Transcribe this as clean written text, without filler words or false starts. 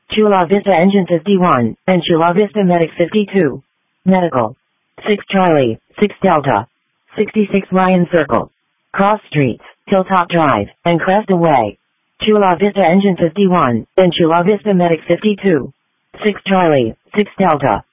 Chula Vista Engine 51, and Chula Vista Medic 52. Medical. 6 Charlie, 6 Delta. 66 Ryan Circle. Cross Streets, Hilltop Drive, and Cresta Way. Chula Vista Engine 51, and Chula Vista Medic 52. 6 Charlie, 6 Delta.